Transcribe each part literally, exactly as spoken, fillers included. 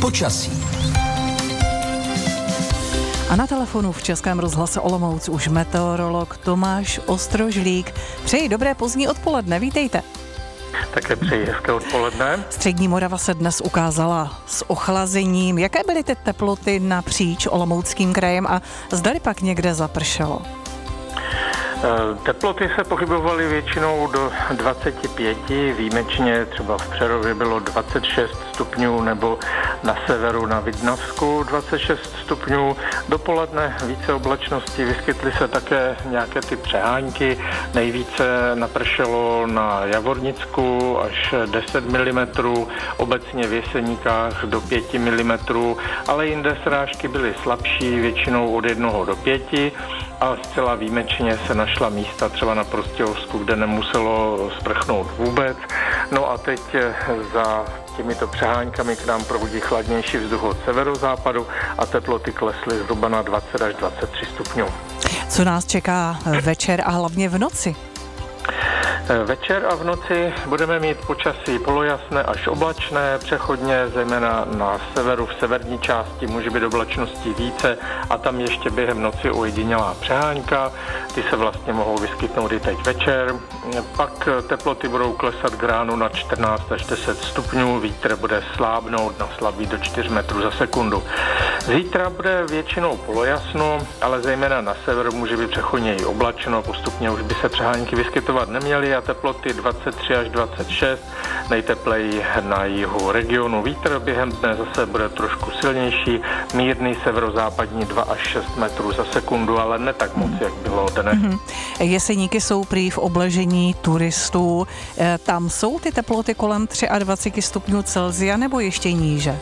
Počasí. A na telefonu v Českém rozhlase Olomouc už meteorolog Tomáš Ostrožlík. Přeji dobré pozdní odpoledne, vítejte. Také přeji hezké odpoledne. Střední Morava se dnes ukázala s ochlazením. Jaké byly ty teploty napříč Olomouckým krajem a zdali pak někde zapršelo? Teploty se pohybovaly většinou do dvacet pět, výjimečně třeba v Přerově bylo dvacet šest stupňů nebo na severu na Vidnavsku dvacet šest stupňů. Dopoledne více oblačností, vyskytly se také nějaké ty přehánky. Nejvíce napršelo na Javornicku až deset milimetrů, obecně v Jeseníkách do pět milimetrů, ale jinde srážky byly slabší, většinou od jednoho do pěti. A zcela výjimečně se našla místa třeba na Prostějovsku, kde nemuselo sprchnout vůbec. No a teď za těmito přeháňkami k nám proudí chladnější vzduch od severozápadu a teploty klesly zhruba na dvacet až dvacet tři stupňů. Co nás čeká večer a hlavně v noci? Večer a v noci budeme mít počasí polojasné až oblačné, přechodně zejména na severu, v severní části může být oblačností více a tam ještě během noci ojedinělá přehánka, ty se vlastně mohou vyskytnout i teď večer. Pak teploty budou klesat k ránu na čtrnáct až deset stupňů, vítr bude slábnout na slabý do čtyři metrů za sekundu. Zítra bude většinou polojasno, ale zejména na severu může být přechodně i oblačno, postupně už by se přehánky vyskytovat neměly a teploty dvacet tři až dvacet šest, nejtepleji na jihu regionu. Vítr během dne zase bude trošku silnější, mírný severozápadní dva až šest metrů za sekundu, ale ne tak moc, jak bylo dnes. Mm-hmm. Jeseníky jsou prý v obležení turistů. Tam jsou ty teploty kolem dvacet tři stupňů Celsia nebo ještě níže?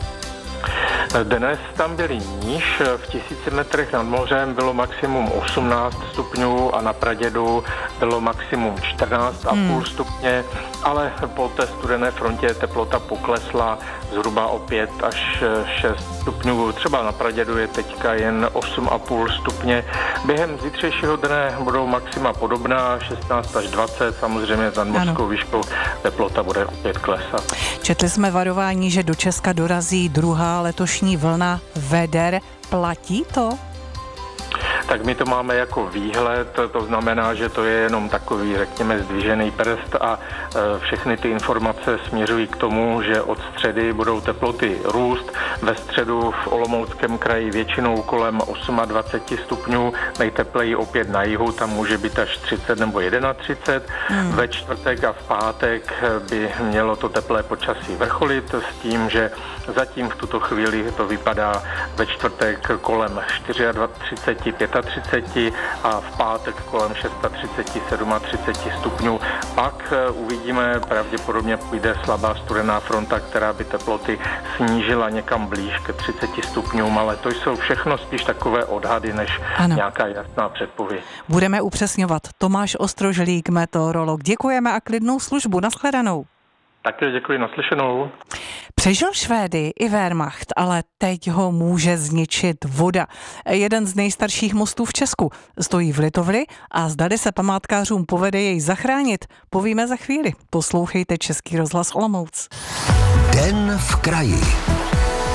Dnes tam byly níž, v tisíci metrech nad mořem bylo maximum osmnáct stupňů a na Pradědu bylo maximum čtrnáct a půl hmm. stupně, ale po té studené frontě teplota poklesla zhruba o pět až šest stupňů. Třeba na Pradědu je teďka jen osm a půl stupně. Během zítřejšího dne budou maxima podobná, šestnáct až dvacet, samozřejmě za mořskou výškou teplota bude opět klesat. Četli jsme varování, že do Česka dorazí druhá letošní vlna veder. Platí to? Tak my to máme jako výhled, to znamená, že to je jenom takový, řekněme, zdvižený prst a e, všechny ty informace směřují k tomu, že od středy budou teploty růst. Ve středu v Olomouckém kraji většinou kolem dvacet osm stupňů, nejtepleji opět na jihu, tam může být až třicet nebo třicet jedna. Hmm. Ve čtvrtek a v pátek by mělo to teplé počasí vrcholit s tím, že zatím v tuto chvíli to vypadá ve čtvrtek kolem třicet čtyři, třicet pět a v pátek kolem třicet šest, třicet sedm stupňů. Pak uvidíme, pravděpodobně půjde slabá studená fronta, která by teploty snížila někam blíž ke třiceti stupňům, ale to jsou všechno spíš takové odhady, než ano. nějaká jasná předpověď. Budeme upřesňovat. Tomáš Ostrožlík, meteorolog. Děkujeme a klidnou službu. Nashledanou. Také děkuji, naslyšenou. Přežil Švédy i Wehrmacht, ale teď ho může zničit voda. Jeden z nejstarších mostů v Česku stojí v Litovli a zdali se památkářům povede jej zachránit, povíme za chvíli. Poslouchejte Český rozhlas Olomouc. Den v kraji.